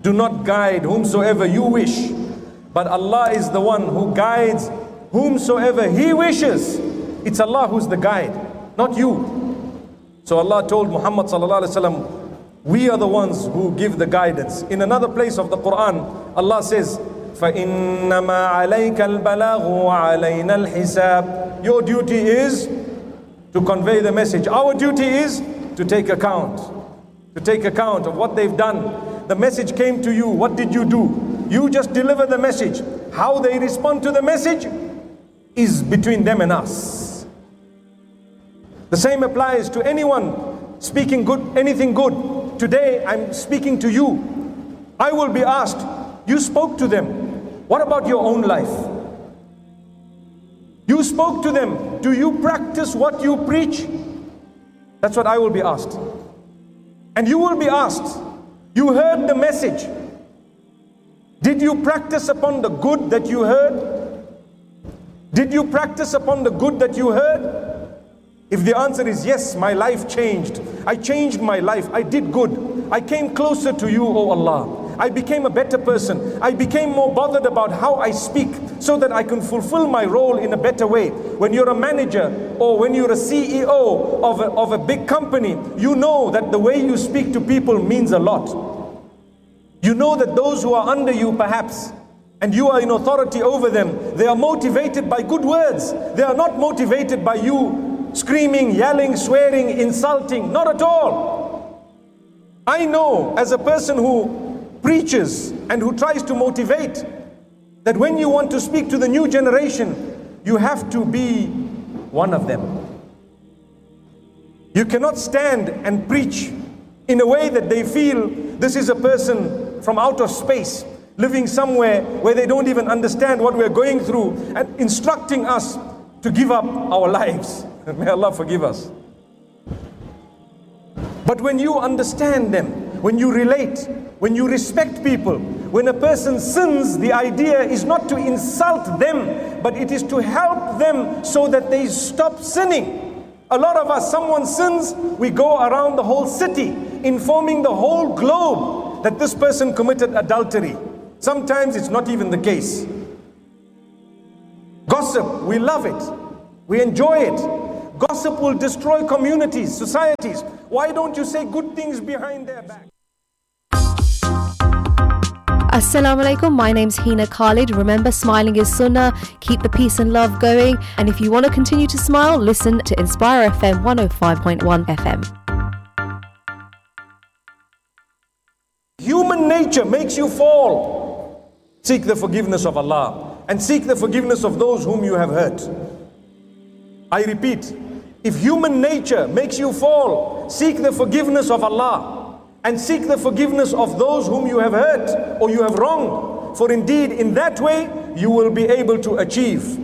do not guide whomsoever you wish, but Allah is the one who guides whomsoever He wishes. It's Allah who's the guide, not you. So Allah told Muhammad sallallahu alaihi wasallam, we are the ones who give the guidance. In another place of the Quran, Allah says, فَإِنَّمَا عَلَيْكَ الْبَلَاغُ وَعَلَيْنَا الْحِسَابُ. Your duty is to convey the message. Our duty is to take account. To take account of what they've done. The message came to you. What did you do? You just deliver the message. How they respond to the message is between them and us. The same applies to anyone speaking good, anything good. Today I'm speaking to you. I will be asked, you spoke to them. What about your own life? You spoke to them. Do you practice what you preach? That's what I will be asked. And you will be asked, you heard the message. Did you practice upon the good that you heard? Did you practice upon the good that you heard? If the answer is yes, my life changed. I changed my life. I did good. I came closer to you, O Allah. I became a better person. I became more bothered about how I speak so that I can fulfill my role in a better way. When you're a manager or when you're a CEO of a big company, you know that the way you speak to people means a lot. You know that those who are under you perhaps, and you are in authority over them, they are motivated by good words. They are not motivated by you screaming, yelling, swearing, insulting. Not at all. I know as a person who preaches and who tries to motivate that when you want to speak to the new generation, you have to be one of them. You cannot stand and preach in a way that they feel this is a person from out of space, living somewhere where they don't even understand what we're going through and instructing us to give up our lives. May Allah forgive us. But when you understand them, when you relate, when you respect people, when a person sins, the idea is not to insult them, but it is to help them so that they stop sinning. A lot of us, someone sins, we go around the whole city, informing the whole globe that this person committed adultery. Sometimes it's not even the case. Gossip, we love it. We enjoy it. Gossip will destroy communities, societies. Why don't you say good things behind their back? Assalamu alaikum, my name's Hina Khalid. Remember, smiling is sunnah. Keep the peace and love going. And if you want to continue to smile, listen to Inspire FM 105.1 FM. Human nature makes you fall. Seek the forgiveness of Allah and seek the forgiveness of those whom you have hurt. I repeat, if human nature makes you fall, seek the forgiveness of Allah and seek the forgiveness of those whom you have hurt or you have wronged. For indeed, in that way, you will be able to achieve.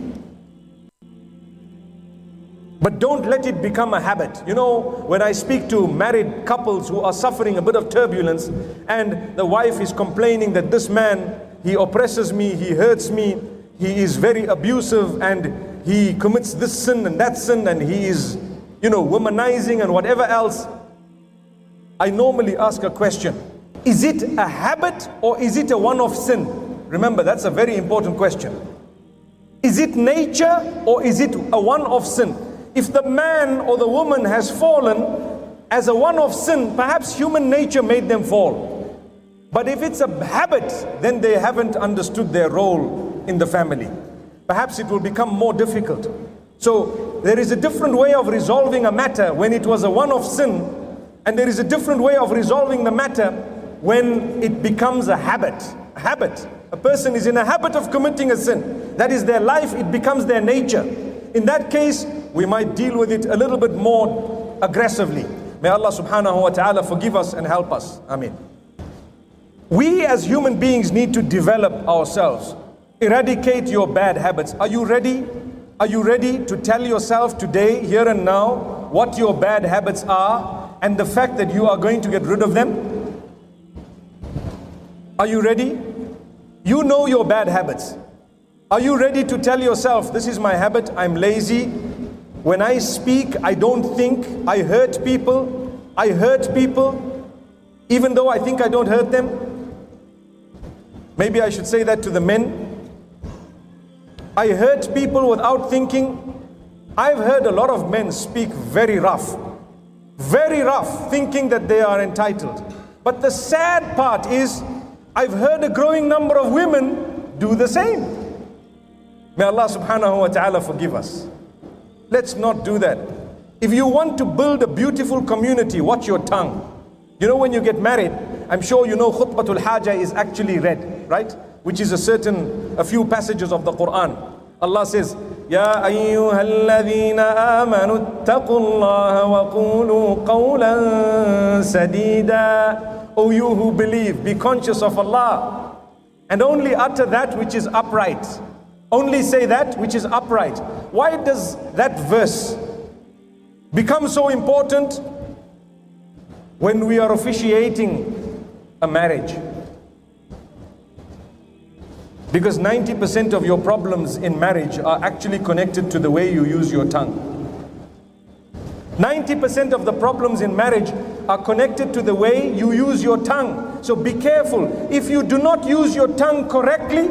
But don't let it become a habit. You know, when I speak to married couples who are suffering a bit of turbulence and the wife is complaining that this man, he oppresses me, he hurts me, he is very abusive and he commits this sin and that sin and he is, womanizing and whatever else. I normally ask a question. Is it a habit or is it a one-off sin? Remember, that's a very important question. Is it nature or is it a one-off sin? If the man or the woman has fallen as a one-off sin, perhaps human nature made them fall. But if it's a habit, then they haven't understood their role in the family. Perhaps it will become more difficult. So there is a different way of resolving a matter when it was a one-off sin, and there is a different way of resolving the matter when it becomes a habit. A habit. A person is in a habit of committing a sin. That is their life, it becomes their nature. In that case, we might deal with it a little bit more aggressively. May Allah subhanahu wa ta'ala forgive us and help us. Ameen. We as human beings need to develop ourselves. Eradicate your bad habits. Are you ready? Are you ready to tell yourself today, here and now, what your bad habits are and the fact that you are going to get rid of them? Are you ready? You know your bad habits. Are you ready to tell yourself, this is my habit, I'm lazy. When I speak, I don't think, I hurt people. Even though I think I don't hurt them. Maybe I should say that to the men. I hurt people without thinking. I've heard a lot of men speak very rough, thinking that they are entitled. But the sad part is, I've heard a growing number of women do the same. May Allah subhanahu wa ta'ala forgive us. Let's not do that. If you want to build a beautiful community, watch your tongue. You know, when you get married, I'm sure you know khutbatul haja is actually read, right? Which is a few passages of the Quran. Allah says, Ya ayyuhalladhina amanu ittaqullaha wa qulu qawlan sadida. O you who believe, be conscious of Allah and only utter that which is upright. Only say that which is upright. Why does that verse become so important when we are officiating a marriage? Because 90% of your problems in marriage are actually connected to the way you use your tongue. 90% of the problems in marriage are connected to the way you use your tongue. So be careful. If you do not use your tongue correctly,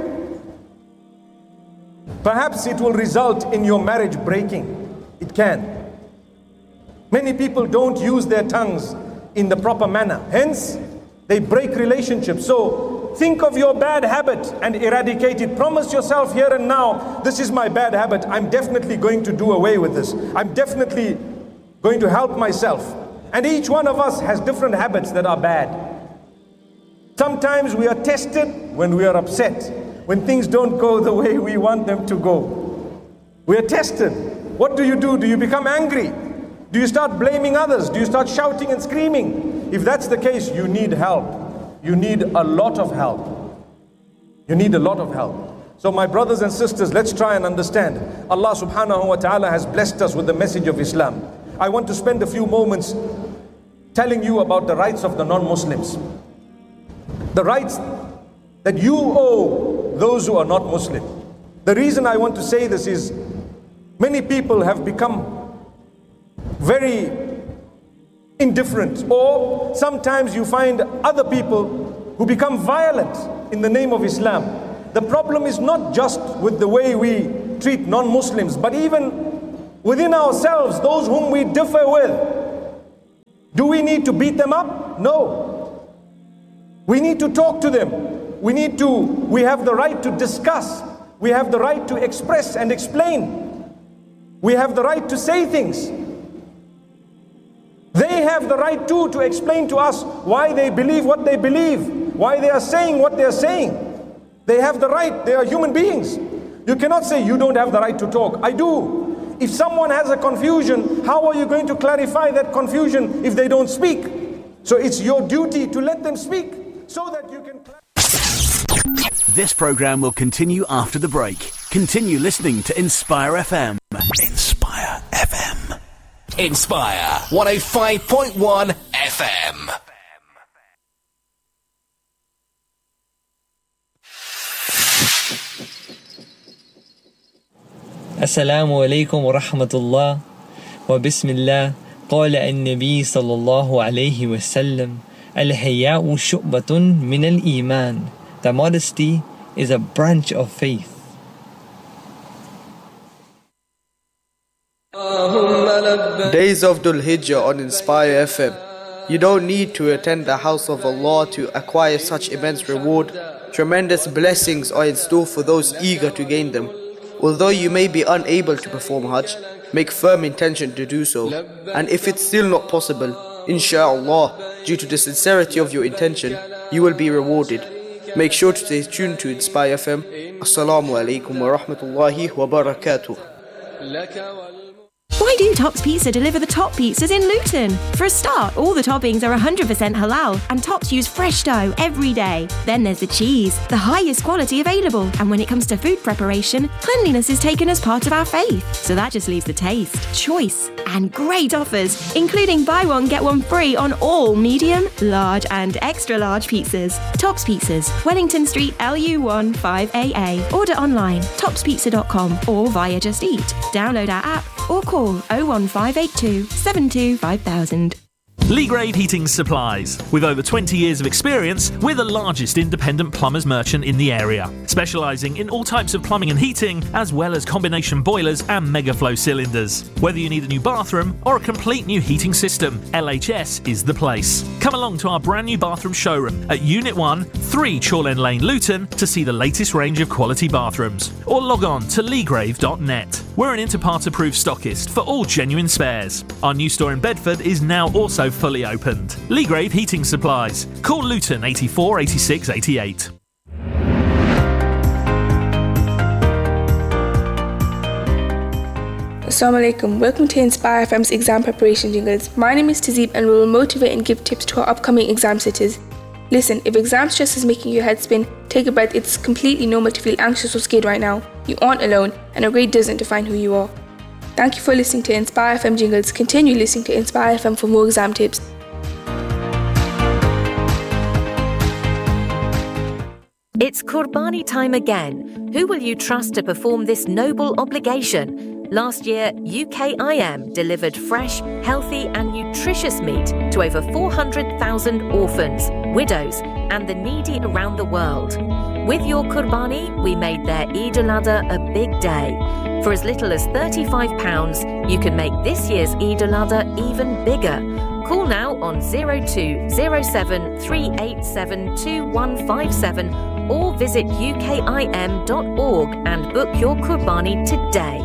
perhaps it will result in your marriage breaking. It can. Many people don't use their tongues in the proper manner. Hence, they break relationships. So think of your bad habit and eradicate it. Promise yourself here and now, this is my bad habit. I'm definitely going to do away with this. I'm definitely going to help myself. And each one of us has different habits that are bad. Sometimes we are tested when we are upset, when things don't go the way we want them to go. We are tested. What do? Do you become angry? Do you start blaming others? Do you start shouting and screaming? If that's the case, you need help. You need a lot of help. You need a lot of help. So my brothers and sisters, let's try and understand. Allah subhanahu wa ta'ala has blessed us with the message of Islam. I want to spend a few moments telling you about the rights of the non-Muslims. The rights that you owe those who are not Muslim. The reason I want to say this is many people have become very indifferent, or sometimes you find other people who become violent in the name of Islam. The problem is not just with the way we treat non-Muslims, but even within ourselves, those whom we differ with. Do we need to beat them up? No. We need to talk to them. We have the right to discuss. We have the right to express and explain. We have the right to say things. They have the right too to explain to us why they believe what they believe, why they are saying what they are saying. They have the right, they are human beings. You cannot say you don't have the right to talk. I do. If someone has a confusion, how are you going to clarify that confusion if they don't speak? So it's your duty to let them speak so that you can... This program will continue after the break. Continue listening to Inspire FM. Inspire FM. Inspire 105.1 FM. Assalamu alaikum wa rahmatullah wa bismillah. قال النبي صلى الله عليه وسلم الحياء شعبة من الإيمان. The modesty is a branch of faith. Days of Dhul Hijjah on Inspire FM. You don't need to attend the house of Allah to acquire such immense reward. Tremendous blessings are in store for those eager to gain them. Although you may be unable to perform Hajj, make firm intention to do so. And if it's still not possible, inshallah, due to the sincerity of your intention, you will be rewarded. Make sure to stay tuned to Inspire FM. Assalamu alaikum wa rahmatullahi wa barakatuh. Why do Tops Pizza deliver the top pizzas in Luton? For a start, all the toppings are 100% halal and Tops use fresh dough every day. Then there's the cheese, the highest quality available. And when it comes to food preparation, cleanliness is taken as part of our faith. So that just leaves the taste, choice, and great offers, including buy one, get one free on all medium, large, and extra large pizzas. Tops Pizzas, Wellington Street, LU1 5AA. Order online, topspizza.com or via Just Eat. Download our app or call 01582 72 5000. Leagrave Heating Supplies. With over 20 years of experience, we're the largest independent plumbers merchant in the area, specialising in all types of plumbing and heating, as well as combination boilers and megaflow cylinders. Whether you need a new bathroom or a complete new heating system, LHS is the place. Come along to our brand new bathroom showroom at Unit 1, 3 Chorlend Lane, Luton, to see the latest range of quality bathrooms, or log on to leagrave.net. We're an Interpart approved stockist for all genuine spares. Our new store in Bedford is now also fully opened. Leagrave Heating Supplies. Call Luton 84 86 88. Assalamu alaikum. Welcome to Inspire FM's exam preparation jingles. My name is Tazeeb and we will motivate and give tips to our upcoming exam sitters. Listen, if exam stress is making your head spin, take a breath. It's completely normal to feel anxious or scared right now. You aren't alone, and a grade doesn't define who you are. Thank you for listening to Inspire FM jingles. Continue listening to Inspire FM for more exam tips. It's Qurbani time again. Who will you trust to perform this noble obligation? Last year, UKIM delivered fresh, healthy and nutritious meat to over 400,000 orphans, widows and the needy around the world. With your Qurbani, we made their Eid al-Adha a big day. For as little as £35, you can make this year's Eid al-Adha even bigger. Call now on 0207 387 2157 or visit ukim.org and book your Qurbani today.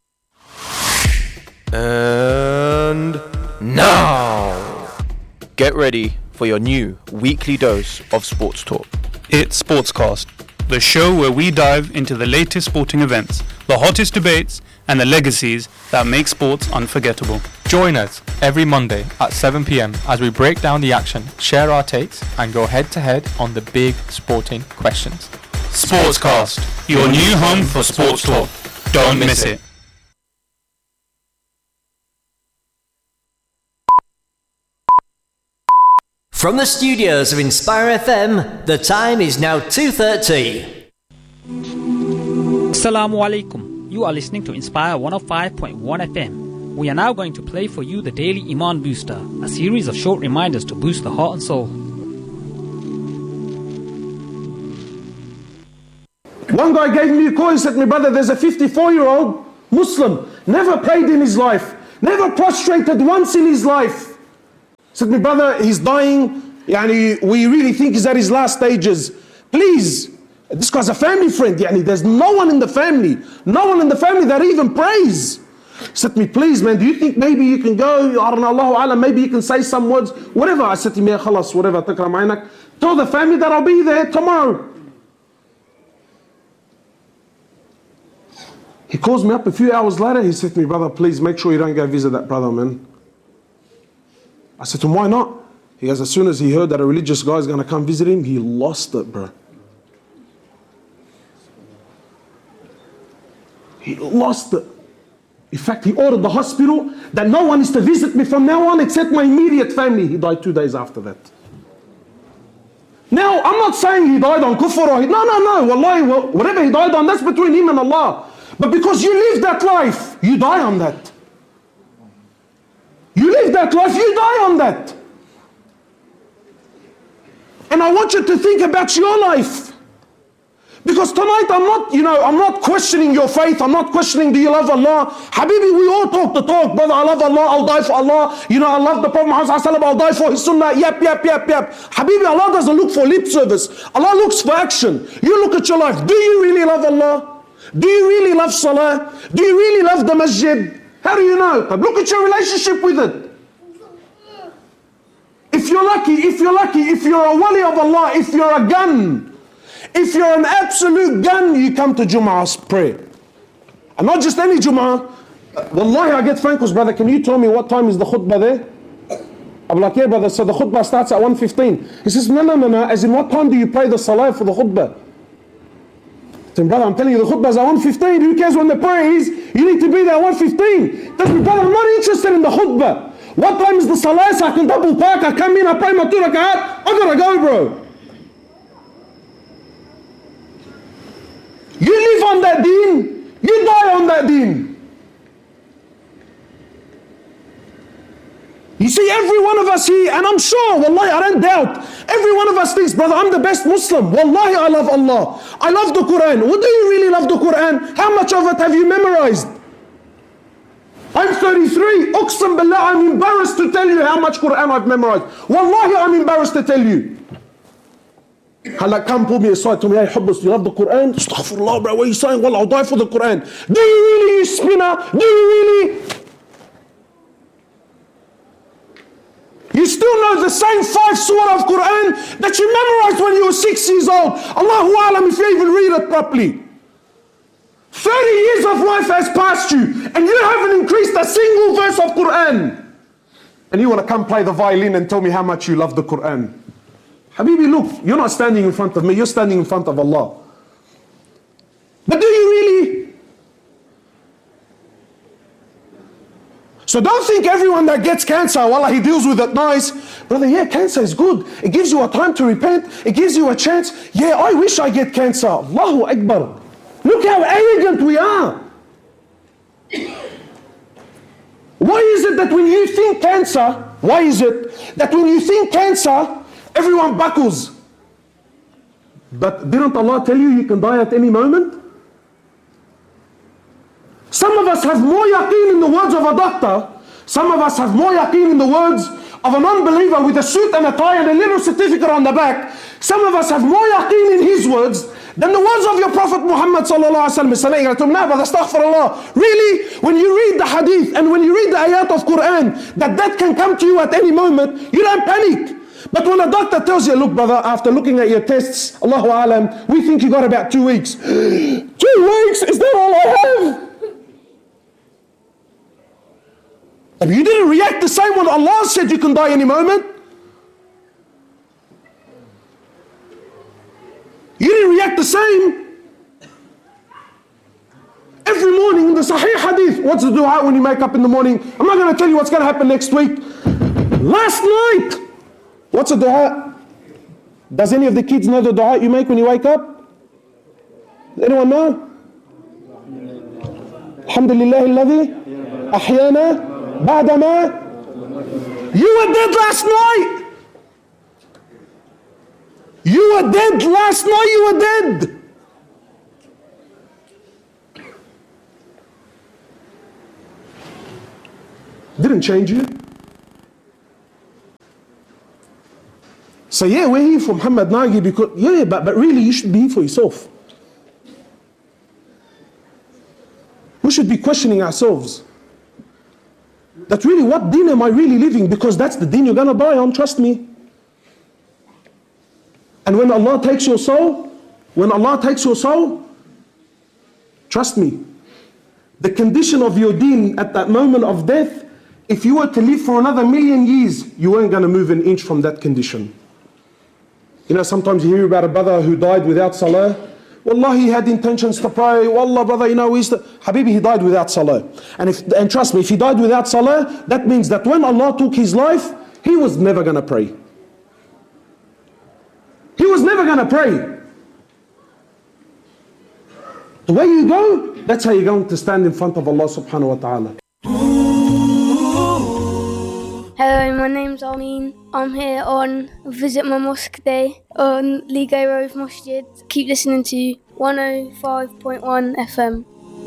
And now, get ready for your new weekly dose of sports talk. It's Sportscast, the show where we dive into the latest sporting events, the hottest debates, and the legacies that make sports unforgettable. Join us every Monday at 7 p.m. as we break down the action, share our takes, and go head-to-head on the big sporting questions. Sportscast, your new home for sports talk. Don't miss it. From the studios of Inspire FM, the time is now 2:30. Assalamu alaikum. You are listening to Inspire 105.1 FM. We are now going to play for you the Daily Iman Booster, a series of short reminders to boost the heart and soul. One guy gave me a call and said, "My brother, there's a 54-year-old Muslim, never prayed in his life, never prostrated once in his life. Said, my brother, he's dying, we really think he's at his last stages. Please, this guy's a family friend, there's no one in the family that even prays. Said to me, please man, do you think maybe you can go, I don't know, Allahu Alam, maybe you can say some words, whatever. I said to him, khalas, whatever, takram aynak. Tell the family that I'll be there tomorrow. He calls me up a few hours later, he said to me, brother, please make sure you don't go visit that brother, man. I said to him, why not? He goes, as soon as he heard that a religious guy is going to come visit him, he lost it, bro. He lost it. In fact, he ordered the hospital that no one is to visit me from now on except my immediate family. He died 2 days after that. Now, I'm not saying he died on kufr or no. Wallahi, whatever he died on, that's between him and Allah. But because you live that life, you die on that. You live that life, you die on that. And I want you to think about your life. Because tonight I'm not questioning your faith. I'm not questioning, do you love Allah? Habibi, we all talk the talk. Brother, I love Allah, I'll die for Allah. I love the Prophet Muhammad, I'll die for his sunnah. Yep. Habibi, Allah doesn't look for lip service. Allah looks for action. You look at your life. Do you really love Allah? Do you really love Salah? Do you really love the masjid? How do you know? Look at your relationship with it. If you're lucky, if you're a wali of Allah, if you're a gun, if you're an absolute gun, you come to Jum'ah's prayer. And not just any Jum'ah. Wallahi, I get phone calls, brother, can you tell me what time is the khutbah there? I'm like, yeah, brother, so the khutbah starts at 1:15. He says, no, as in what time do you pray the salah for the khutbah? Then, brother, I'm telling you, the khutbah is at 1:15. Who cares when the prayer is? You need to be there at 1:15. Tell me, brother, I'm not interested in the khutbah. What time is the salah so I can double park? I come in, I pray my 2 rakat. I gotta go, bro. You live on that deen, you die on that deen. You see, every one of us here, and I'm sure, wallahi, I don't doubt, every one of us thinks, brother, I'm the best Muslim. Wallahi, I love Allah. I love the Quran. What do you really love the Quran? How much of it have you memorized? I'm 33. Uqsam billah, I'm embarrassed to tell you how much Quran I've memorized. Wallahi, I'm embarrassed to tell you. Hala, come pull me aside, tell me, hey, Hubbas, you love the Quran? Astaghfirullah, bro, what are you saying? Wallah, I'll die for the Quran. Do you really, you spinner? Do you really? You still know the same 5 surah of Quran that you memorized when you were 6 years old. Allahu Alam if you even read it properly. 30 years of life has passed you and you haven't increased a single verse of Quran. And you want to come play the violin and tell me how much you love the Quran. Habibi, look, you're not standing in front of me, you're standing in front of Allah. But do you really? So don't think everyone that gets cancer, wallah, he deals with it nice. Brother, yeah, cancer is good. It gives you a time to repent. It gives you a chance. Yeah, I wish I get cancer. Allahu Akbar. Look how arrogant we are. Why is it that when you think cancer, everyone buckles? But didn't Allah tell you can die at any moment? Some of us have more yaqeen in the words of a doctor. Some of us have more yaqeen in the words of an unbeliever with a suit and a tie and a little certificate on the back. Some of us have more yaqeen in his words than the words of your Prophet Muhammad sallallahu alaihi wasallam. Nah, but astaghfirullah. Really, when you read the hadith and when you read the ayat of Quran, that can come to you at any moment, you don't panic. But when a doctor tells you, look brother, after looking at your tests, Allahu Alam, we think you got about 2 weeks. 2 weeks? Is that all I have? If you didn't react the same when Allah said you can die any moment, you didn't react the same. Every morning in the Sahih Hadith, what's the dua when you wake up in the morning? I'm not going to tell you what's going to happen next week. Last night, what's the dua? Does any of the kids know the dua you make when you wake up? Anyone know? Alhamdulillah alladhi ahyana ba'dama. You were dead last night. You were dead last night. You were dead. Didn't change you. So yeah, we're here for Muhammad Nagi because but really you should be here for yourself. We should be questioning ourselves. That really, what deen am I really living? Because that's the deen you're gonna die on, trust me. And when Allah takes your soul, trust me, the condition of your deen at that moment of death, if you were to live for another 1,000,000 years, you weren't gonna move an inch from that condition. You know, sometimes you hear about a brother who died without salah. Wallah, he had intentions to pray. Wallah, brother, you know, Habibi, he died without salah. And trust me, if he died without salah, that means that when Allah took his life, he was never going to pray. He was never going to pray. The way you go, that's how you're going to stand in front of Allah subhanahu wa ta'ala. Hello, my name's Armin. I'm here on Visit My Mosque Day on Ligo Road Masjid. Keep listening to 105.1 FM.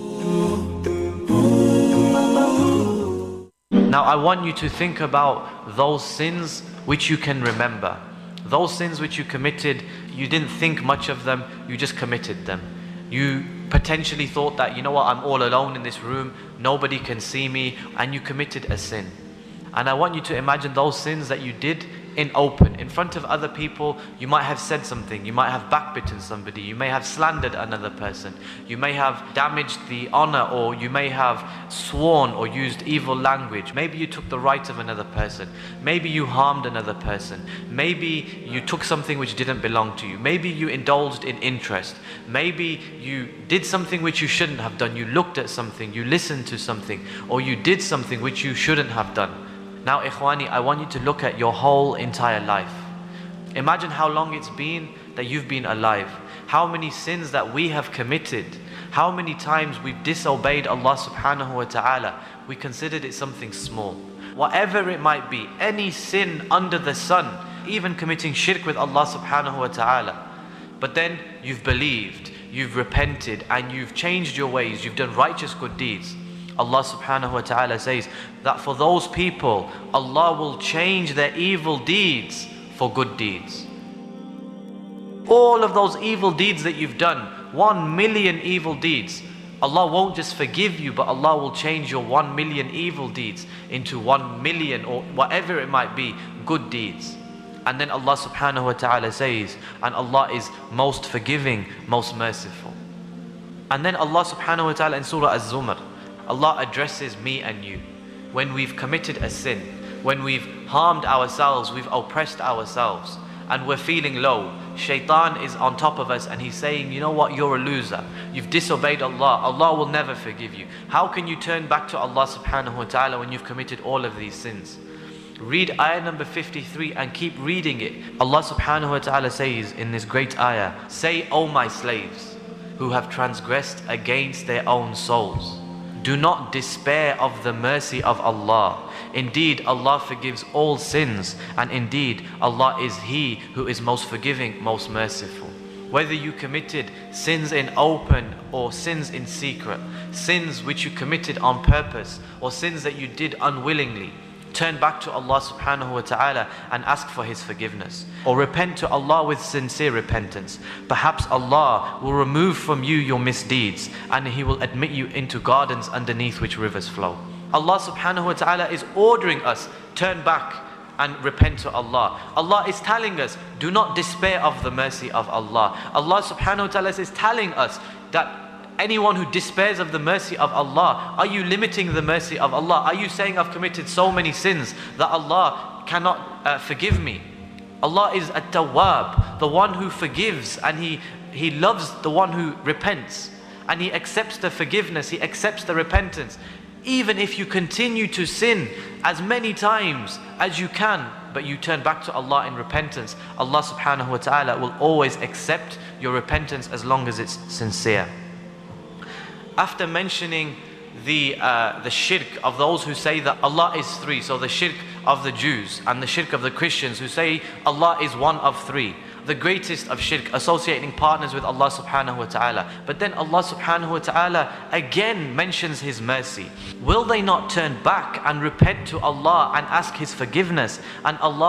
Now I want you to think about those sins which you can remember. Those sins which you committed, you didn't think much of them, you just committed them. You potentially thought that, you know what, I'm all alone in this room, nobody can see me, and you committed a sin. And I want you to imagine those sins that you did in open, in front of other people. You might have said something, you might have backbitten somebody, you may have slandered another person, you may have damaged the honor, or you may have sworn or used evil language. Maybe you took the right of another person, maybe you harmed another person, maybe you took something which didn't belong to you, maybe you indulged in interest, maybe you did something which you shouldn't have done, you looked at something, you listened to something, or you did something which you shouldn't have done. Now, Ikhwani, I want you to look at your whole entire life. Imagine how long it's been that you've been alive. How many sins that we have committed. How many times we've disobeyed Allah subhanahu wa ta'ala. We considered it something small. whatever it might be, any sin under the sun, even committing shirk with Allah subhanahu wa ta'ala. But then you've believed, you've repented, and you've changed your ways, you've done righteous good deeds. Allah subhanahu wa ta'ala says that for those people, Allah will change their evil deeds for good deeds. All of those evil deeds that you've done, 1 million evil deeds, Allah won't just forgive you, but Allah will change your 1 million evil deeds into 1 million or whatever it might be, good deeds. And then Allah subhanahu wa ta'ala says, and Allah is most forgiving, most merciful. And then Allah subhanahu wa ta'ala in Surah Az-Zumar, Allah addresses me and you. When we've committed a sin, when we've harmed ourselves, we've oppressed ourselves, and we're feeling low, Shaitan is on top of us and he's saying, you know what, you're a loser. You've disobeyed Allah. Allah will never forgive you. How can you turn back to Allah subhanahu wa ta'ala when you've committed all of these sins? Read ayah number 53 and keep reading it. Allah subhanahu wa ta'ala says in this great ayah, say, O my slaves, who have transgressed against their own souls, do not despair of the mercy of Allah. Indeed, Allah forgives all sins, and indeed, Allah is He who is most forgiving, most merciful. Whether you committed sins in open or sins in secret, sins which you committed on purpose or sins that you did unwillingly, turn back to Allah subhanahu wa ta'ala and ask for His forgiveness. Or repent to Allah with sincere repentance. Perhaps Allah will remove from you your misdeeds and He will admit you into gardens underneath which rivers flow. Allah subhanahu wa ta'ala is ordering us, turn back and repent to Allah. Allah is telling us, do not despair of the mercy of Allah. Allah subhanahu wa ta'ala is telling us that anyone who despairs of the mercy of Allah, are you limiting the mercy of Allah? Are you saying I've committed so many sins that Allah cannot forgive me? Allah is At-Tawwab, the one who forgives, and He loves the one who repents, and He accepts the forgiveness, He accepts the repentance. Even if you continue to sin as many times as you can, but you turn back to Allah in repentance, Allah subhanahu wa ta'ala will always accept your repentance as long as it's sincere. After mentioning the shirk of those who say that Allah is three, so the shirk of the Jews and the shirk of the Christians who say Allah is one of three, the greatest of shirk, associating partners with Allah subhanahu wa ta'ala. But then Allah subhanahu wa ta'ala again mentions His mercy. Will they not turn back and repent to Allah and ask His forgiveness? And Allah